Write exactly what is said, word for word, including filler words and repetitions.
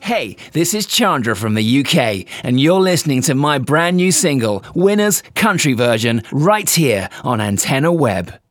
Hey, this is Chandra from the U K, and you're listening to my brand new single, Winners Country Version, right here on Antenna Web.